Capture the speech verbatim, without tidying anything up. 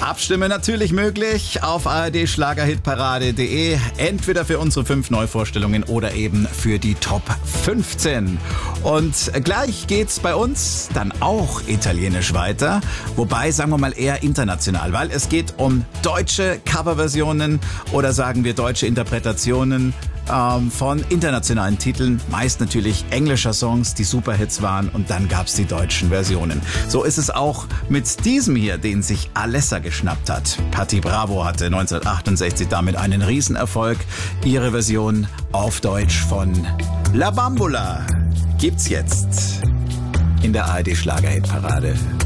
Abstimmen natürlich möglich auf a r d schlagerhitparade punkt d e, entweder für unsere fünf Neuvorstellungen oder eben für die Top fünfzehn. Und gleich geht's bei uns dann auch italienisch weiter, wobei sagen wir mal eher international, weil es geht um deutsche Coverversionen oder sagen wir deutsche Interpretationen ähm, von internationalen Titeln, meist natürlich englischer Songs, die Superhits waren, und dann gab's die deutschen Versionen. So ist es auch mit diesem hier, den sich Alessa geschnappt hat. Patti Bravo hatte neunzehnhundertachtundsechzig damit einen Riesenerfolg. Ihre Version auf Deutsch von La Bambola gibt's jetzt in der A R D Schlagerhitparade.